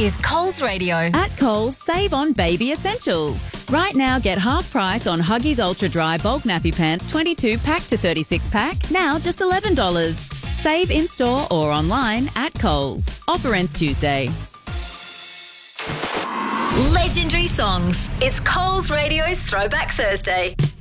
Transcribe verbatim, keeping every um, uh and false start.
is Coles Radio. At Coles, save on baby essentials. Right now, get half price on Huggies Ultra Dry Bulk Nappy Pants twenty-two pack to thirty-six pack, now just eleven dollars. Save in-store or online at Coles. Offer ends Tuesday. Legendary songs. It's Coles Radio's Throwback Thursday.